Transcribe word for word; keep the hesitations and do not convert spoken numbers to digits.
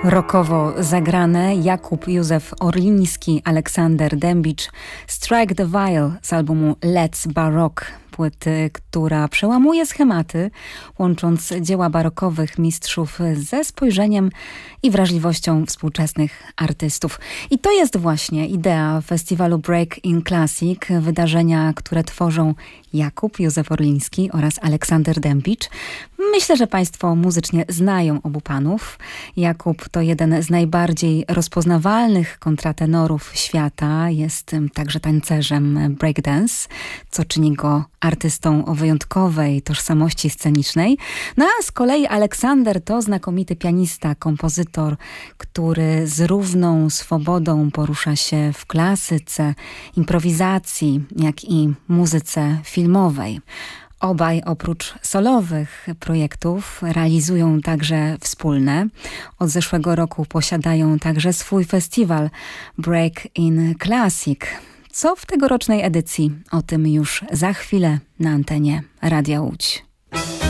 Rockowo zagrane Jakub Józef Orliński, Aleksander Dębicz, Strike the Viol z albumu Let's Baroque, płyty, która przełamuje schematy, łącząc dzieła barokowych mistrzów ze spojrzeniem i wrażliwością współczesnych artystów. I to jest właśnie idea festiwalu Break in Classic, wydarzenia, które tworzą Jakub Józef Orliński oraz Aleksander Dębicz. Myślę, że Państwo muzycznie znają obu panów. Jakub to jeden z najbardziej rozpoznawalnych kontratenorów świata. Jest także tańcerzem breakdance, co czyni go artystą o wyjątkowej tożsamości scenicznej. No a z kolei Aleksander to znakomity pianista, kompozytor, który z równą swobodą porusza się w klasyce, improwizacji, jak i muzyce filmowej. Obaj oprócz solowych projektów realizują także wspólne. Od zeszłego roku posiadają także swój festiwal Break in Classic. Co w tegorocznej edycji? O tym już za chwilę na antenie Radia Łódź.